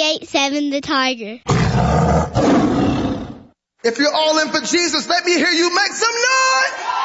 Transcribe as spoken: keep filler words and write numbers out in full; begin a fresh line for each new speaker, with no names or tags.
eight seven The Tiger.
If you're all in for Jesus, let me hear you make some noise.